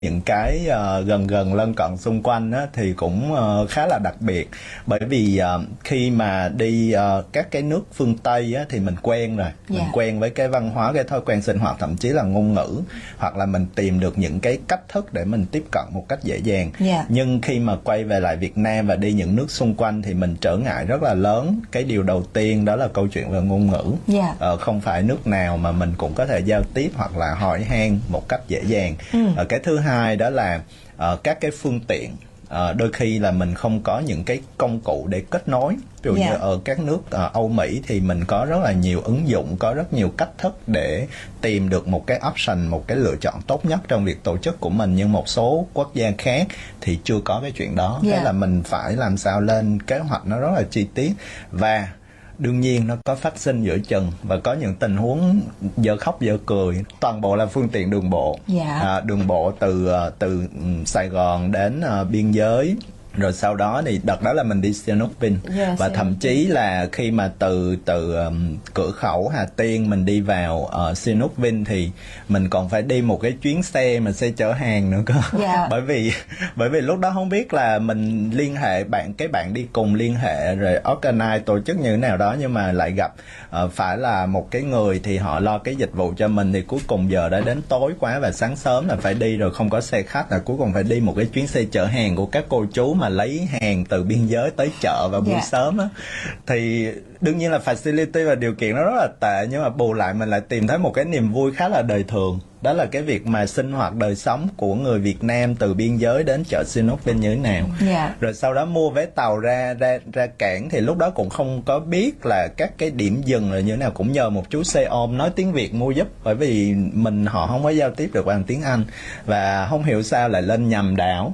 những cái gần gần lân cận xung quanh á, thì cũng khá là đặc biệt. Bởi vì khi mà đi các cái nước phương Tây á, thì mình quen rồi, mình quen với cái văn hóa, cái thói quen sinh hoạt, thậm chí là ngôn ngữ, hoặc là mình tìm được những cái cách thức để mình tiếp cận một cách dễ dàng. Nhưng khi mà quay về lại Việt Nam và đi những nước xung quanh thì mình trở ngại rất là lớn. Cái điều đầu tiên đó là câu chuyện về ngôn ngữ. Không phải nước nào mà mình cũng có thể giao tiếp hoặc là hỏi han một cách dễ dàng. Cái thứ hai đó là các cái phương tiện. Đôi khi là mình không có những cái công cụ để kết nối. Ví dụ như ở các nước Âu Mỹ thì mình có rất là nhiều ứng dụng, có rất nhiều cách thức để tìm được một cái option, một cái lựa chọn tốt nhất trong việc tổ chức của mình. Nhưng một số quốc gia khác thì chưa có cái chuyện đó. Thế là mình phải làm sao lên kế hoạch nó rất là chi tiết. Và đương nhiên nó có phát sinh giữa chừng và có những tình huống giờ khóc giờ cười. Toàn bộ là phương tiện đường bộ. Đường bộ từ Sài Gòn đến biên giới. Rồi sau đó thì đợt đó là mình đi Sihanouk Vinh. Và thậm chí là khi mà từ cửa khẩu Hà Tiên mình đi vào Sihanouk Vinh thì mình còn phải đi một cái chuyến xe mà xe chở hàng nữa cơ. Bởi vì lúc đó không biết là mình liên hệ cái bạn đi cùng liên hệ rồi organize tổ chức như thế nào đó, nhưng mà lại gặp phải là một cái người thì họ lo cái dịch vụ cho mình, thì cuối cùng giờ đã đến tối quá và sáng sớm là phải đi rồi, không có xe khách, là cuối cùng phải đi một cái chuyến xe chở hàng của các cô chú mà lấy hàng từ biên giới tới chợ vào buổi sớm á. Thì đương nhiên là facility và điều kiện nó rất là tệ, nhưng mà bù lại mình lại tìm thấy một cái niềm vui khá là đời thường. Đó là cái việc mà sinh hoạt đời sống của người Việt Nam từ biên giới đến chợ Sihanouk Vinh như thế nào. Rồi sau đó mua vé tàu ra cảng, thì lúc đó cũng không có biết là các cái điểm dừng là như thế nào, cũng nhờ một chú xe ôm nói tiếng Việt mua giúp, bởi vì họ không có giao tiếp được bằng tiếng Anh, và không hiểu sao lại lên nhầm đảo.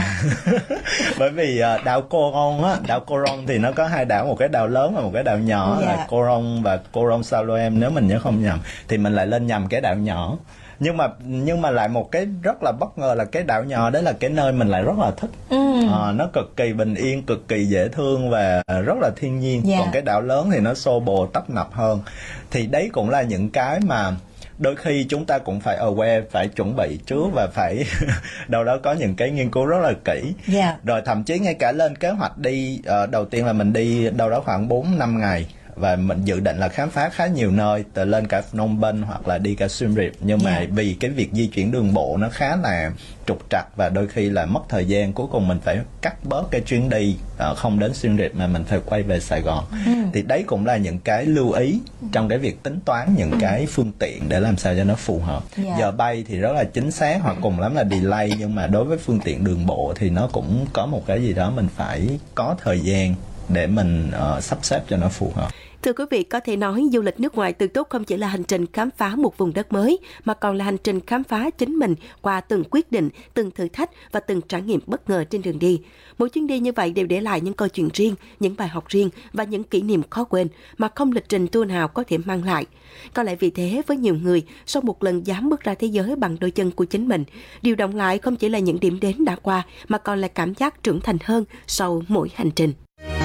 Bởi vì đảo Coron thì nó có hai đảo, một cái đảo lớn và một cái đảo nhỏ, là Coron và Coron Saloem nếu mình nhớ không nhầm, thì mình lại lên nhầm cái đảo nhỏ. Nhưng mà lại một cái rất là bất ngờ là cái đảo nhỏ đấy là cái nơi mình lại rất là thích. Nó cực kỳ bình yên, cực kỳ dễ thương và rất là thiên nhiên. Còn cái đảo lớn thì nó xô bồ tấp nập hơn. Thì đấy cũng là những cái mà đôi khi chúng ta cũng phải aware, phải chuẩn bị trước và phải đâu đó có những cái nghiên cứu rất là kỹ. Rồi thậm chí ngay cả lên kế hoạch đi, đầu tiên là mình đi đâu đó khoảng 4-5 ngày. Và mình dự định là khám phá khá nhiều nơi, từ lên cả Phnom Penh hoặc là đi cả Siem Reap. Nhưng mà vì cái việc di chuyển đường bộ nó khá là trục trặc và đôi khi là mất thời gian, cuối cùng mình phải cắt bớt cái chuyến đi, không đến Siem Reap mà mình phải quay về Sài Gòn. Thì đấy cũng là những cái lưu ý trong cái việc tính toán những cái phương tiện để làm sao cho nó phù hợp. Giờ bay thì rất là chính xác, hoặc cùng lắm là delay, nhưng mà đối với phương tiện đường bộ thì nó cũng có một cái gì đó mình phải có thời gian để mình sắp xếp cho nó phù hợp. Thưa quý vị, có thể nói du lịch nước ngoài Tường Tốt không chỉ là hành trình khám phá một vùng đất mới, mà còn là hành trình khám phá chính mình qua từng quyết định, từng thử thách và từng trải nghiệm bất ngờ trên đường đi. Mỗi chuyến đi như vậy đều để lại những câu chuyện riêng, những bài học riêng và những kỷ niệm khó quên mà không lịch trình tour nào có thể mang lại. Có lẽ vì thế, với nhiều người, sau một lần dám bước ra thế giới bằng đôi chân của chính mình, điều động lại không chỉ là những điểm đến đã qua, mà còn là cảm giác trưởng thành hơn sau mỗi hành trình.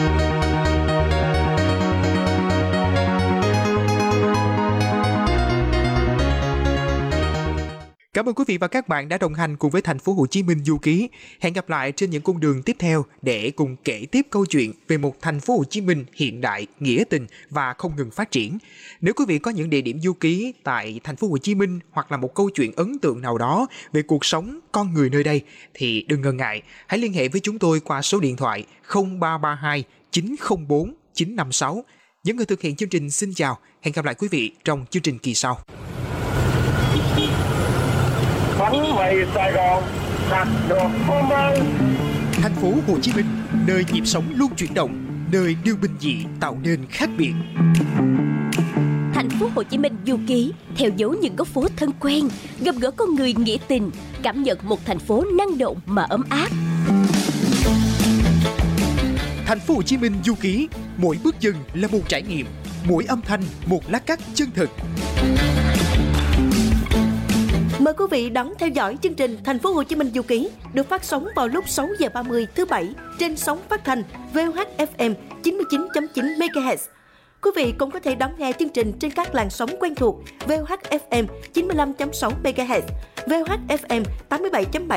Cảm ơn quý vị và các bạn đã đồng hành cùng với Thành phố Hồ Chí Minh Du Ký. Hẹn gặp lại trên những cung đường tiếp theo để cùng kể tiếp câu chuyện về một Thành phố Hồ Chí Minh hiện đại, nghĩa tình và không ngừng phát triển. Nếu quý vị có những địa điểm du ký tại Thành phố Hồ Chí Minh hoặc là một câu chuyện ấn tượng nào đó về cuộc sống, con người nơi đây thì đừng ngần ngại, hãy liên hệ với chúng tôi qua số điện thoại 0332 904 956. Những người thực hiện chương trình xin chào, hẹn gặp lại quý vị trong chương trình kỳ sau. Bánh mì Sài Gòn đặt được hôm nay. Thành phố Hồ Chí Minh, nơi nhịp sống luôn chuyển động, nơi điều bình dị tạo nên khác biệt. Thành phố Hồ Chí Minh du ký, theo dấu những góc phố thân quen, gặp gỡ con người nghĩa tình, cảm nhận một thành phố năng động mà ấm áp. Thành phố Hồ Chí Minh du ký, mỗi bước chân là một trải nghiệm, mỗi âm thanh một lát cắt chân thực. Mời quý vị đón theo dõi chương trình Thành phố Hồ Chí Minh Du Ký được phát sóng vào lúc 6 giờ 30 thứ Bảy trên sóng phát thanh VOH FM 99.9 MHz. Quý vị cũng có thể đón nghe chương trình trên các làn sóng quen thuộc VOH FM 95.6 MHz, VOH FM 87.7